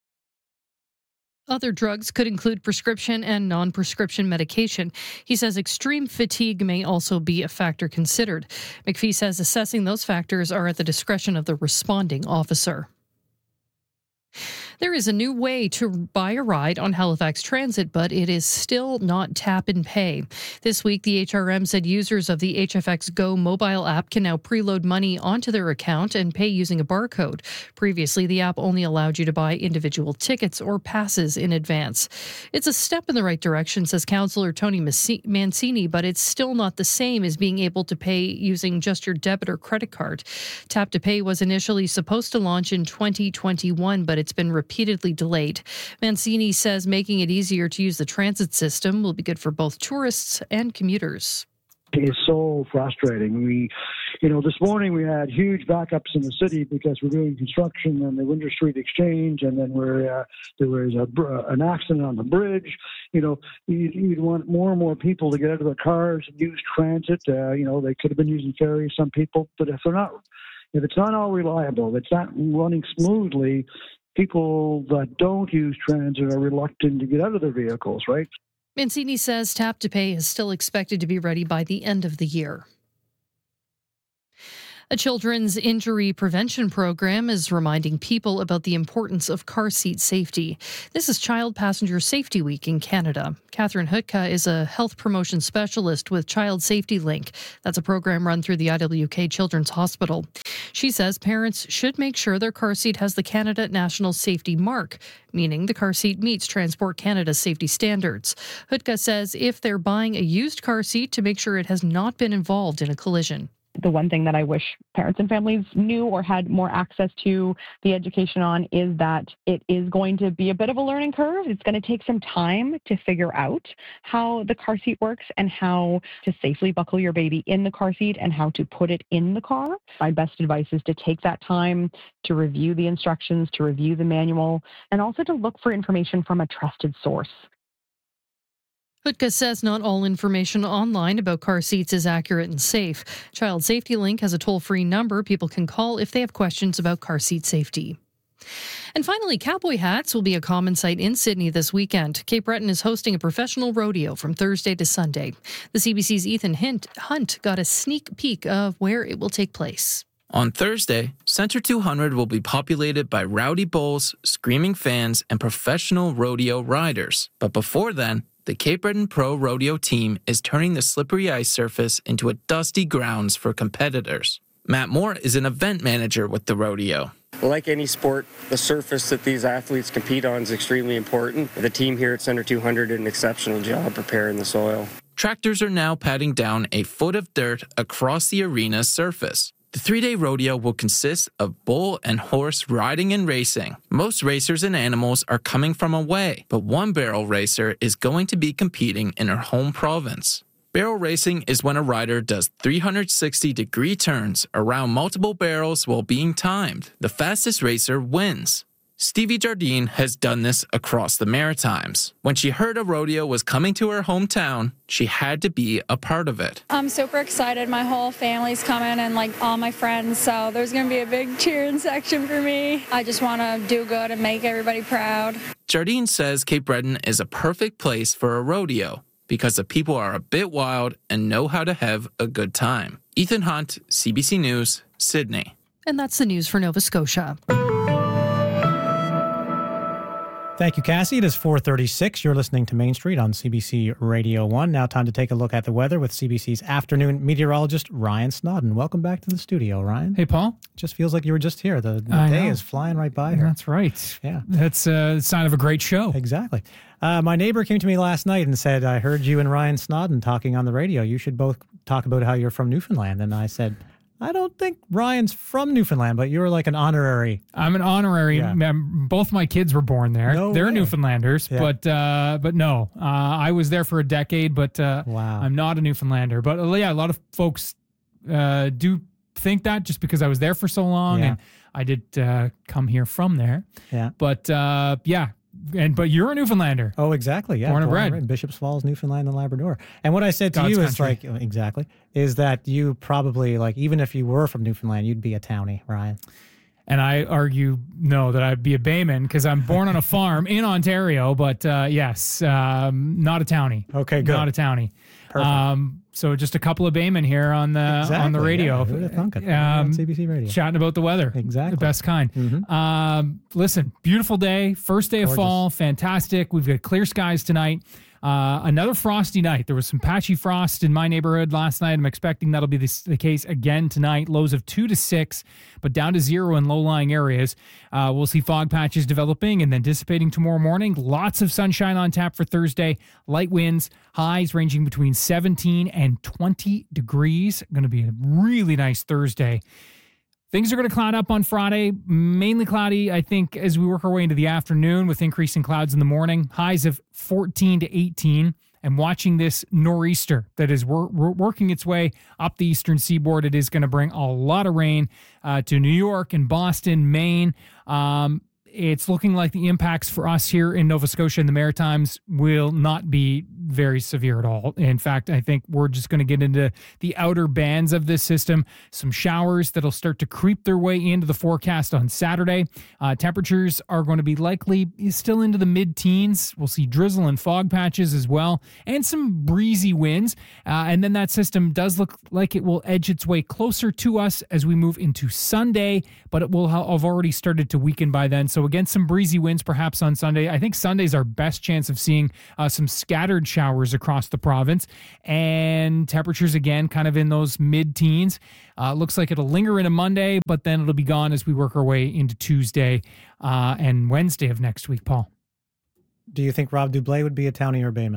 Other drugs could include prescription and non-prescription medication. He says extreme fatigue may also be a factor considered. McPhee says assessing those factors are at the discretion of the responding officer. There is a new way to buy a ride on Halifax Transit, but it is still not tap and pay. This week, the H R M said users of the H F X Go mobile app can now preload money onto their account and pay using a barcode. Previously, the app only allowed you to buy individual tickets or passes in advance. It's a step in the right direction, says Councillor Tony Mancini, but it's still not the same as being able to pay using just your debit or credit card. Tap to Pay was initially supposed to launch in twenty twenty-one, but it's been repeatedly delayed. Mancini says making it easier to use the transit system will be good for both tourists and commuters. It's so frustrating. We, you know, this morning we had huge backups in the city because we're doing construction on the Winter Street Exchange, and then we're, uh, there was a, an accident on the bridge. You know, you'd, you'd want more and more people to get out of their cars and use transit. Uh, you know, they could have been using ferries, some people, but if they're not, if it's not all reliable, if it's not running smoothly, people that don't use transit are reluctant to get out of their vehicles, right? Mancini says Tap to Pay is still expected to be ready by the end of the year. A children's injury prevention program is reminding people about the importance of car seat safety. This is Child Passenger Safety Week in Canada. Catherine Hutka is a health promotion specialist with Child Safety Link. That's a program run through the I W K Children's Hospital. She says parents should make sure their car seat has the Canada National Safety Mark, meaning the car seat meets Transport Canada's safety standards. Hutka says if they're buying a used car seat, to make sure it has not been involved in a collision. The one thing that I wish parents and families knew or had more access to the education on is that it is going to be a bit of a learning curve. It's going to take some time to figure out how the car seat works and how to safely buckle your baby in the car seat and how to put it in the car. My best advice is to take that time to review the instructions, to review the manual, and also to look for information from a trusted source. Hutka says not all information online about car seats is accurate and safe. Child Safety Link has a toll-free number people can call if they have questions about car seat safety. And finally, cowboy hats will be a common sight in Sydney this weekend. Cape Breton is hosting a professional rodeo from Thursday to Sunday. The C B C's Ethan Hunt got a sneak peek of where it will take place. On Thursday, Centre two hundred will be populated by rowdy bulls, screaming fans, and professional rodeo riders. But before then, the Cape Breton Pro Rodeo team is turning the slippery ice surface into a dusty grounds for competitors. Matt Moore is an event manager with the rodeo. Like any sport, the surface that these athletes compete on is extremely important. The team here at Centre two hundred did an exceptional job preparing the soil. Tractors are now patting down a foot of dirt across the arena's surface. The three-day rodeo will consist of bull and horse riding and racing. Most racers and animals are coming from away, but one barrel racer is going to be competing in her home province. Barrel racing is when a rider does three hundred sixty degree turns around multiple barrels while being timed. The fastest racer wins. Stevie Jardine has done this across the Maritimes. When she heard a rodeo was coming to her hometown, she had to be a part of it. I'm super excited. My whole family's coming and like all my friends, so there's going to be a big cheering section for me. I just want to do good and make everybody proud. Jardine says Cape Breton is a perfect place for a rodeo because the people are a bit wild and know how to have a good time. Ethan Hunt, C B C News, Sydney. And that's the news for Nova Scotia. Thank you, Cassie. It is four thirty-six. You're listening to Main Street on C B C Radio one. Now time to take a look at the weather with C B C's afternoon meteorologist, Ryan Snodden. Welcome back to the studio, Ryan. Hey, Paul. It just feels like you were just here. The, the day know. is flying right by here. That's right. Yeah. That's a sign of a great show. Exactly. Uh, my neighbor came to me last night and said, I heard you and Ryan Snodden talking on the radio. You should both talk about how you're from Newfoundland. And I said, I don't think Ryan's from Newfoundland, but you're like an honorary. I'm an honorary. Yeah. Both my kids were born there. No They're way. Newfoundlanders, Yeah. but uh, but no, uh, I was there for a decade, but uh, wow. I'm not a Newfoundlander. But uh, yeah, a lot of folks uh, do think that just because I was there for so long, Yeah. and I did uh, come here from there. Yeah. But uh, yeah. And but you're a Newfoundlander. Oh, exactly. Yeah, born and bred. in Bishop's Falls, Newfoundland, and Labrador. And what I said to God's you is country. like exactly is that you probably like even if you were from Newfoundland, you'd be a townie, Ryan. And I argue no that I'd be a Bayman because I'm born on a farm in Ontario. But uh, yes, um, not a townie. Okay, good. Not a townie. Perfect. Um, so just a couple of Baymen here on the Exactly, on the radio. yeah. Who'd have thunk it? Um, On C B C Radio. Chatting about the weather. Exactly. The best kind. Mhm. Um, listen, beautiful day. First day of Gorgeous. fall. Fantastic. We've got clear skies tonight. Uh, another frosty night. There was some patchy frost in my neighborhood last night. I'm expecting that'll be the, the case again tonight. Lows of two to six, but down to zero in low-lying areas. Uh, we'll see fog patches developing and then dissipating tomorrow morning. Lots of sunshine on tap for Thursday. Light winds, highs ranging between seventeen and twenty degrees. Going to be a really nice Thursday. Things are going to cloud up on Friday, mainly cloudy, I think, as we work our way into the afternoon with increasing clouds in the morning. Highs of fourteen to eighteen. And watching this nor'easter that is wor- wor- working its way up the eastern seaboard, it is going to bring a lot of rain uh, to New York and Boston, Maine. Um, it's looking like the impacts for us here in Nova Scotia and the Maritimes will not be very severe at all. In fact, I think we're just going to get into the outer bands of this system. Some showers that'll start to creep their way into the forecast on Saturday. Uh, temperatures are going to be likely still into the mid-teens. We'll see drizzle and fog patches as well, and some breezy winds. Uh, and then that system does look like it will edge its way closer to us as we move into Sunday, but it will have already started to weaken by then. So again, some breezy winds perhaps on Sunday. I think Sunday's our best chance of seeing uh, some scattered showers across the province, and temperatures again kind of in those mid-teens. Uh, looks like it'll linger into Monday, but then it'll be gone as we work our way into Tuesday uh, and Wednesday of next week, Paul. Do you think Rob Dublé would be a townie or Bayman?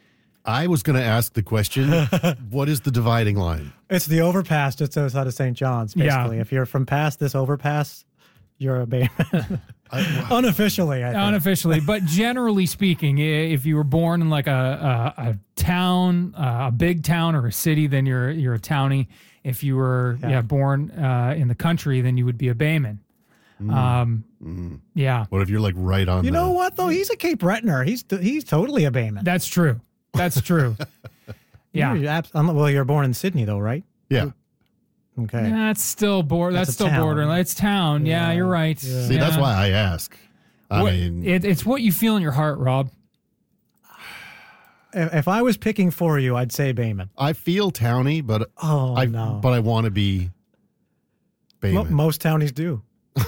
I was going to ask the question, what is the dividing line? It's the overpass just outside of Saint John's, basically. Yeah. If you're from past this overpass, you're a Bayman. Unofficially, I think. Unofficially, but generally speaking, i- if you were born in like a a, a town, uh, a big town or a city, then you're you're a townie. If you were yeah. Yeah. born uh, in the country, then you would be a Bayman. Mm. Um, Mm. yeah, What if you're like right on You the... know what, though? He's a Cape Bretoner. He's he's totally a Bayman. that's true. That's true. Yeah, You're abs- unle- well, you're born in Sydney, though, right? Yeah. Okay. that's still border. That's, That's a still town. border. It's town. Yeah, Yeah. you're right. Yeah. See, that's Yeah. why I ask. I What- mean, it, it's what you feel in your heart, Rob. If, if I was picking for you, I'd say Bayman. I feel towny, but Oh, I no. but I want to be Mo- Bayman. most townies do.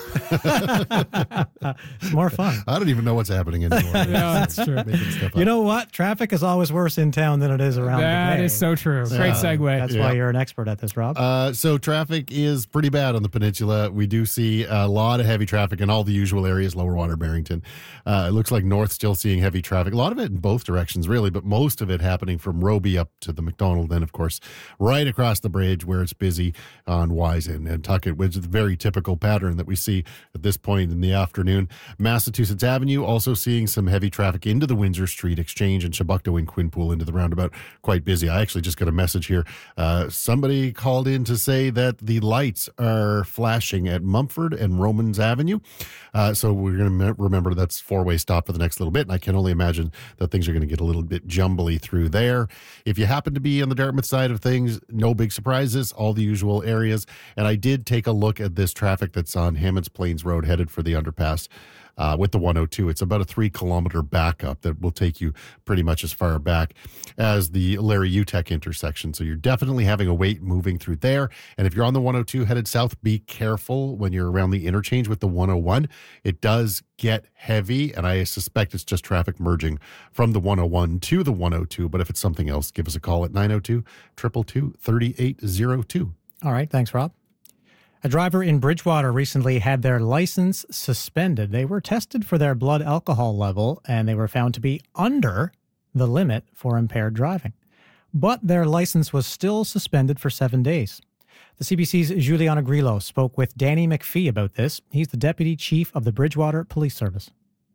It's more fun. I don't even know what's happening anymore. Yeah, that's true. Making stuff You up. know what? Traffic is always worse in town than it is around That the bay. is so true. Great Yeah. segue. That's Yeah. why you're an expert at this, Rob. Uh, so traffic is pretty bad on the peninsula. We do see a lot of heavy traffic in all the usual areas, lower water, Barrington. Uh, it looks like north still seeing heavy traffic. A lot of it in both directions, really, but most of it happening from Roby up to the McDonald. Then, of course, right across the bridge where it's busy on Wise and Nantucket, which is a very typical pattern that we see at this point in the afternoon. Massachusetts Avenue also seeing some heavy traffic into the Windsor Street Exchange and Chebucto and Quinpool into the roundabout. Quite busy. I actually just got a message here. Uh, somebody called in to say that the lights are flashing at Mumford and Romans Avenue. Uh, so we're going to remember that's four-way stop for the next little bit. And I can only imagine that things are going to get a little bit jumbly through there. If you happen to be on the Dartmouth side of things, no big surprises, all the usual areas. And I did take a look at this traffic that's on Hammonds Plains Road headed for the underpass. Uh, with the one oh two. It's about a three kilometer backup that will take you pretty much as far back as the Larry Utech intersection. So you're definitely having a wait moving through there. And if you're on the one oh two headed south, be careful when you're around the interchange with the one oh one. It does get heavy, and I suspect it's just traffic merging from the one oh one to the one oh two. But if it's something else, give us a call at nine oh two, two two two, three eight oh two. All right. Thanks, Rob. A driver in Bridgewater recently had their license suspended. They were tested for their blood alcohol level, and they were found to be under the limit for impaired driving. But their license was still suspended for seven days. The C B C's Juliana Grillo spoke with Danny McPhee about this. He's the Deputy Chief of the Bridgewater Police Service.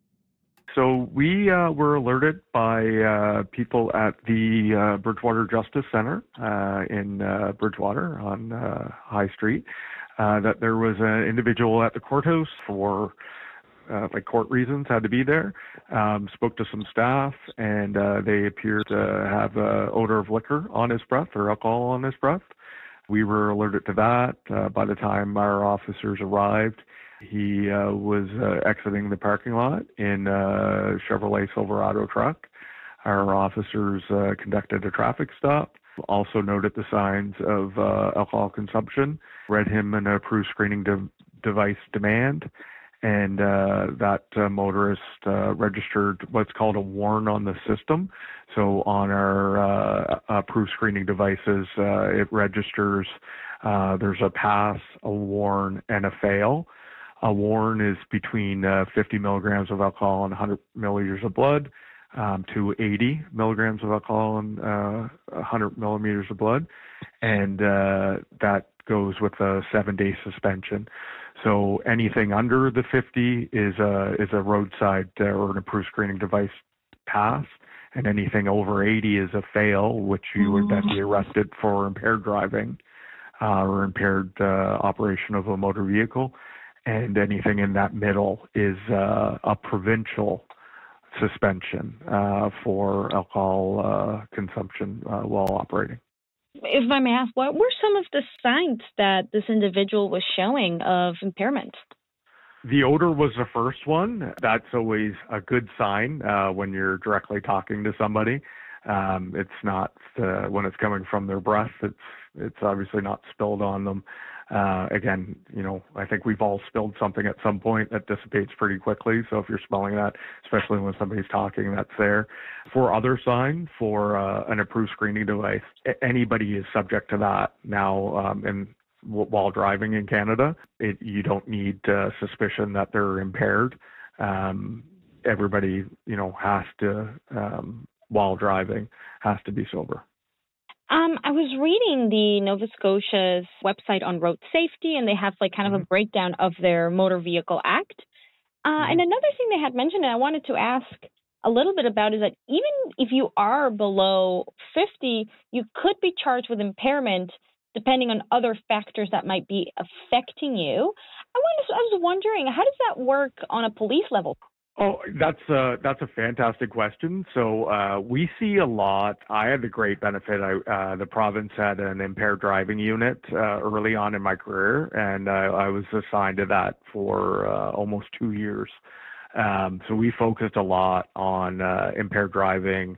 So we uh, were alerted by uh, people at the uh, Bridgewater Justice Center uh, in uh, Bridgewater on uh, High Street uh, that there was an individual at the courthouse for uh, like court reasons, had to be there. Um, spoke to some staff, and uh, they appeared to have an odor of liquor on his breath or alcohol on his breath. We were alerted to that. Uh, by the time our officers arrived, he uh, was uh, exiting the parking lot in a Chevrolet Silverado truck. our officers uh, conducted a traffic stop. Also noted the signs of uh, alcohol consumption, read him an approved screening de- device demand, and uh, that uh, motorist uh, registered what's called a warn on the system. So on our uh, approved screening devices, uh, it registers uh, there's a pass, a warn, and a fail. A warn is between uh, fifty milligrams of alcohol and one hundred milliliters of blood. Um, to eighty milligrams of alcohol and uh, one hundred millimeters of blood, and uh, that goes with a seven-day suspension. So anything under the fifty is a is a roadside uh, or an approved screening device pass, and anything over eighty is a fail, which you would then be arrested for impaired driving uh, or impaired uh, operation of a motor vehicle, and anything in that middle is uh, a provincial suspension uh, for alcohol uh, consumption uh, while operating. If I may ask, what were some of the signs that this individual was showing of impairment? The odor was the first one. That's always a good sign uh, when you're directly talking to somebody. Um, it's not uh, when it's coming from their breath. It's it's obviously not spilled on them. Uh, again, you know, I think we've all spilled something at some point that dissipates pretty quickly. So if you're smelling that, especially when somebody's talking, that's there. For other signs, for uh, an approved screening device, anybody is subject to that now. Um, and w- while driving in Canada, it, you don't need uh, suspicion that they're impaired. Um, everybody, you know, has to, um, while driving, has to be sober. Um, I was reading the Nova Scotia's website on road safety, and they have like kind of a breakdown of their Motor Vehicle Act. Uh, mm-hmm. And another thing they had mentioned, and I wanted to ask a little bit about, is that even if you are below fifty, you could be charged with impairment depending on other factors that might be affecting you. I, wanted, I was wondering, how does that work on a police level? Oh, that's a, that's a fantastic question. So uh, we see a lot. I had the great benefit. I, uh, the province had an impaired driving unit uh, early on in my career, and I, I was assigned to that for uh, almost two years. Um, so we focused a lot on uh, impaired driving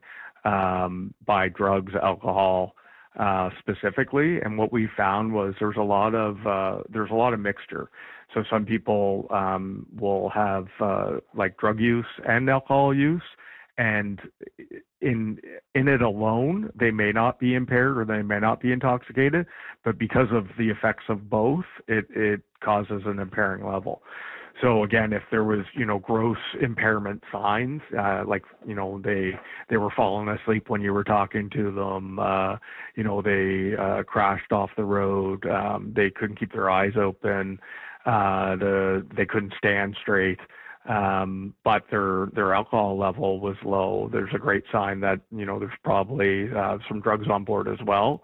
um, by drugs, alcohol uh, specifically. And what we found was there's a lot of uh, there's a lot of mixture. So some people um, will have uh, like drug use and alcohol use, and in in it alone, they may not be impaired or they may not be intoxicated, but because of the effects of both, it, it causes an impairing level. So again, if there was, you know, gross impairment signs, uh, like, you know, they they were falling asleep when you were talking to them, uh, you know, they uh, crashed off the road, um, they couldn't keep their eyes open, uh, the they couldn't stand straight, um, but their their alcohol level was low. There's a great sign that, you know, there's probably uh, some drugs on board as well.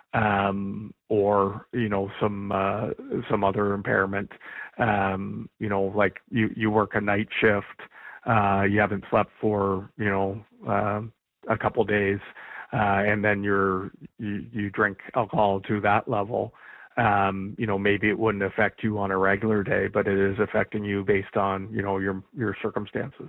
Um, or, you know, some, uh, some other impairment, um, you know, like you, you work a night shift, uh, you haven't slept for, you know, uh, a couple days, uh, and then you're, you, you drink alcohol to that level. Um, you know, maybe it wouldn't affect you on a regular day, but it is affecting you based on, you know, your, your circumstances.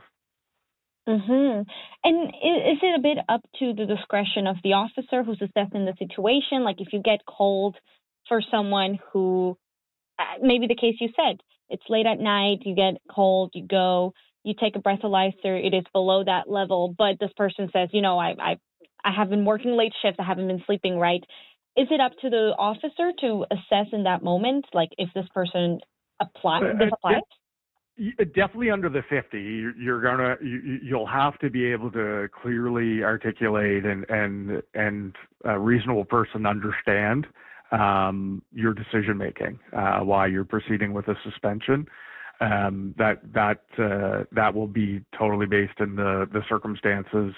Mm-hmm. And is it a bit up to the discretion of the officer who's assessing the situation? Like if you get called for someone who, uh, maybe the case you said, it's late at night, you get called, you go, you take a breathalyzer, it is below that level, but this person says, you know, I, I, I have been working late shifts, I haven't been sleeping right. Is it up to the officer to assess in that moment, like if this person apply, this applies? Definitely under the fifty, you're gonna you, you'll have to be able to clearly articulate and and and a reasonable person understand um, your decision making, uh, why you're proceeding with a suspension. Um, that that uh, that will be totally based in the the circumstances.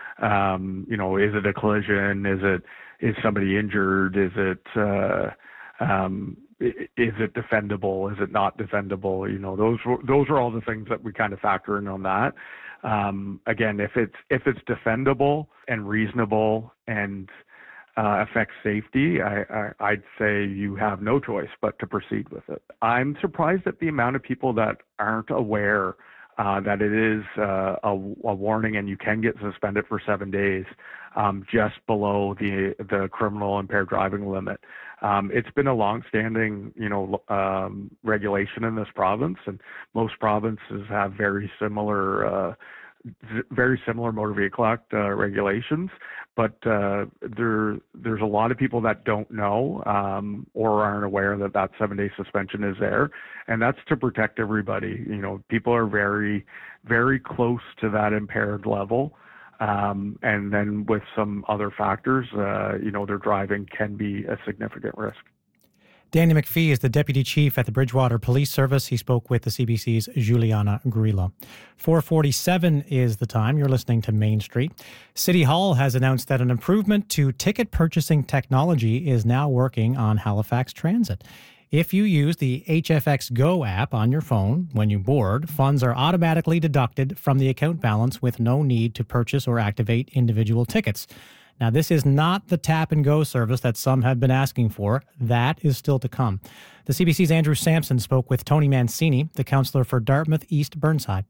Um, you know, is it a collision? Is it is somebody injured? Is it uh, um, is it defendable? Is it not defendable? You know, those those are all the things that we kind of factor in on that. Um, again, if it's if it's defendable and reasonable and uh, affects safety, I, I, I'd say you have no choice but to proceed with it. I'm surprised at the amount of people that aren't aware uh, that it is uh, a, a warning and you can get suspended for seven days um, just below the the criminal impaired driving limit. Um, it's been a long-standing, you know, um, regulation in this province, and most provinces have very similar, uh, very similar motor vehicle act uh, regulations. But uh, there, there's a lot of people that don't know um, or aren't aware that that seven-day suspension is there, and that's to protect everybody. You know, people are very, very close to that impaired level. Um, and then with some other factors, uh, you know, their driving can be a significant risk. Danny McPhee is the Deputy Chief at the Bridgewater Police Service. He spoke with the C B C's Juliana Grillo. four forty-seven is the time. You're listening to Main Street. City Hall has announced that an improvement to ticket purchasing technology is now working on Halifax Transit. If you use the H F X Go app on your phone when you board, funds are automatically deducted from the account balance with no need to purchase or activate individual tickets. Now, this is not the tap and go service that some have been asking for. That is still to come. The C B C's Andrew Sampson spoke with Tony Mancini, the councillor for Dartmouth East Burnside.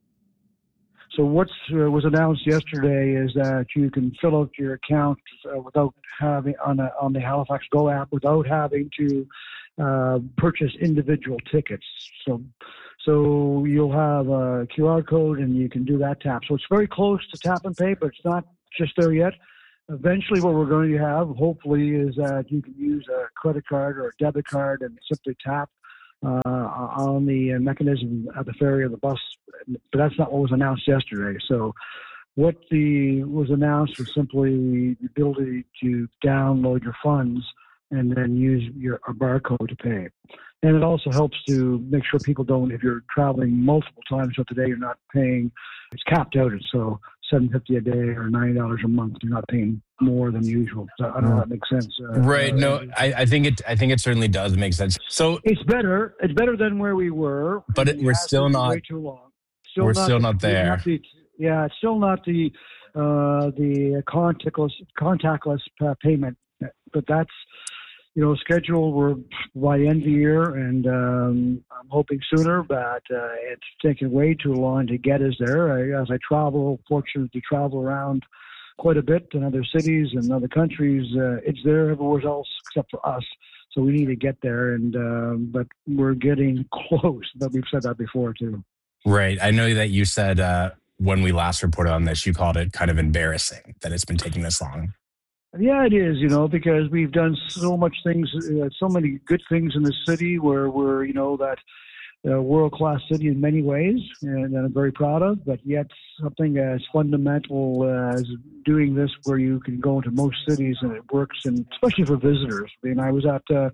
So what uh, was announced yesterday is that you can fill out your account uh, without having on a, on the Halifax Go app without having to uh, purchase individual tickets. So so you'll have a Q R code and you can do that tap. So it's very close to tap and pay, but it's not just there yet. Eventually what we're going to have, hopefully, is that you can use a credit card or a debit card and simply tap uh, on the mechanism at the ferry or the bus. But that's not what was announced yesterday. So what the was announced was simply the ability to download your funds and then use your a barcode to pay. And it also helps to make sure people don't, if you're traveling multiple times throughout the day, you're not paying, it's capped out. So seven fifty a day or ninety dollars a month. You're not paying more than usual. So I don't know if that makes sense. Uh, right. Uh, no, I, I think it. I think it certainly does make sense. So it's better. It's better than where we were. But it, we're still not. Way too long. Still we're not still the, not there. Not the, yeah, it's still not the uh, the contactless contactless uh, payment. But that's, you know, scheduled. We're by the end of the year, and um, I'm hoping sooner. But uh, it's taken way too long to get us there. I, as I travel, fortunate to travel around quite a bit in other cities and other countries. Uh, it's there everywhere else except for us. So we need to get there, and um, but we're getting close. But we've said that before too. Right. I know that you said uh, when we last reported on this, you called it kind of embarrassing that it's been taking this long. Yeah, it is, you know, because we've done so much things, uh, so many good things in the city where we're, you know, that uh, world-class city in many ways, and, and I'm very proud of, but yet something as fundamental as doing this where you can go into most cities and it works, and especially for visitors. I mean, I was at, uh,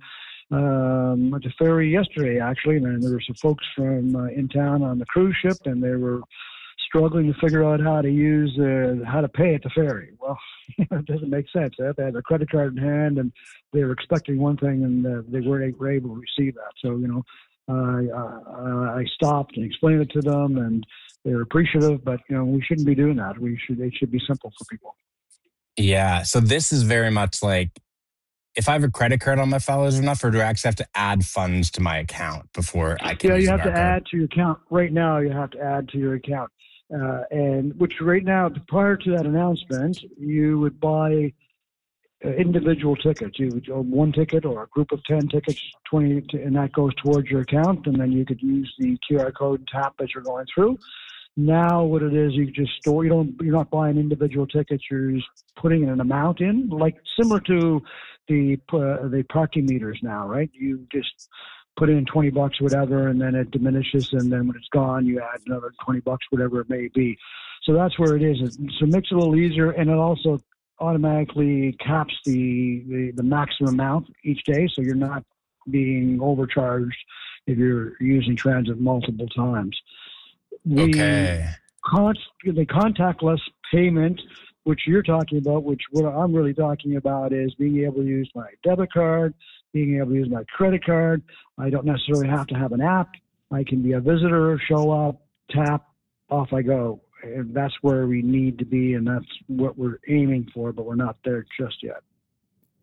um, at the ferry yesterday, actually, and there were some folks from uh, in town on the cruise ship, and they were struggling to figure out how to use, uh, how to pay at the ferry. Well, it doesn't make sense. They had a credit card in hand, and they were expecting one thing, and uh, they weren't able to receive that. So, you know, uh, uh, I stopped and explained it to them, and they were appreciative. But you know, we shouldn't be doing that. We should. It should be simple for people. Yeah. So this is very much like, if I have a credit card on my file, is enough, or do I actually have to add funds to my account before I can? Yeah, use you have to card? add to your account. Right now, you have to add to your account. Uh, and which right now, prior to that announcement, you would buy uh, individual tickets. You would own one ticket or a group of ten tickets, twenty, and that goes towards your account. And then you could use the Q R code and tap as you're going through. Now, what it is, you just store. You don't. You're not buying individual tickets. You're just putting an amount in, like similar to the uh, the parking meters now, right? You just put in twenty bucks, whatever, and then it diminishes, and then when it's gone, you add another twenty bucks, whatever it may be. So that's where it is. So it makes it a little easier, and it also automatically caps the, the, the maximum amount each day, so you're not being overcharged if you're using transit multiple times. The Okay. Con- the contactless payment, which you're talking about, which what I'm really talking about is being able to use my debit card, being able to use my credit card. I don't necessarily have to have an app. I can be a visitor, show up, tap, off I go. And that's where we need to be, and that's what we're aiming for, but we're not there just yet.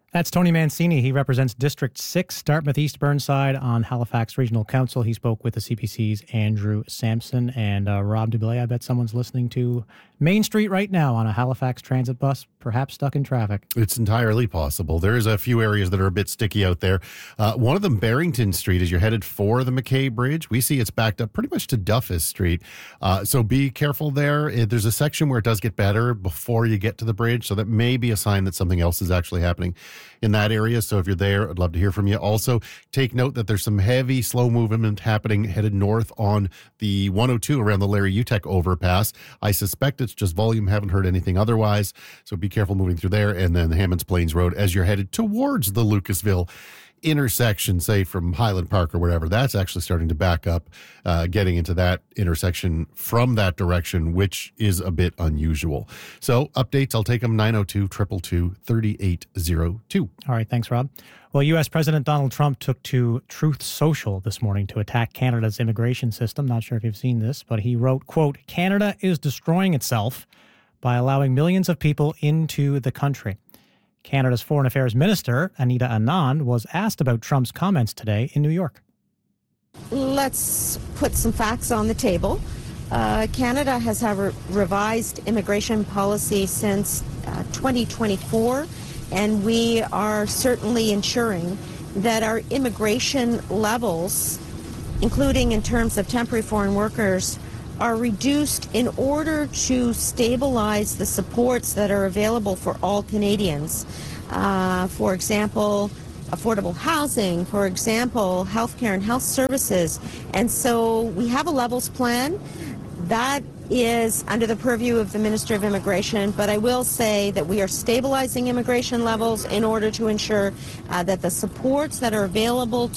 That's Tony Mancini. He represents District six, Dartmouth East Burnside on Halifax Regional Council. He spoke with the C P C's Andrew Sampson. And uh, Rob Dublé, I bet someone's listening to Main Street right now on a Halifax transit bus, perhaps stuck in traffic. It's entirely possible. There's a few areas that are a bit sticky out there. Uh, one of them, Barrington Street, as you're headed for the McKay Bridge. We see it's backed up pretty much to Duffus Street. Uh, so be careful there. There's a section where it does get better before you get to the bridge. So that may be a sign that something else is actually happening in that area. So if you're there, I'd love to hear from you. Also, take note that there's some heavy, slow movement happening headed north on the one oh two around the Larry Utek overpass. I suspect it's just volume. Haven't heard anything otherwise. So be careful moving through there. And then the Hammonds Plains Road as you're headed towards the Lucasville intersection, say from Highland Park or wherever, that's actually starting to back up, uh, getting into that intersection from that direction, which is a bit unusual. So updates, I'll take them nine oh two, two two two, three eight oh two. All right, thanks, Rob. Well, U S President Donald Trump took to Truth Social this morning to attack Canada's immigration system. Not sure if you've seen this, but he wrote, quote, "Canada is destroying itself by allowing millions of people into the country." Canada's Foreign Affairs Minister, Anita Anand, was asked about Trump's comments today in New York. Let's put some facts on the table. Uh, Canada has had a revised immigration policy since uh, twenty twenty-four, and we are certainly ensuring that our immigration levels, including in terms of temporary foreign workers, are reduced in order to stabilize the supports that are available for all Canadians. Uh, for example, affordable housing, for example, healthcare and health services. And so we have a levels plan that is under the purview of the Minister of Immigration, but I will say that we are stabilizing immigration levels in order to ensure uh, that the supports that are available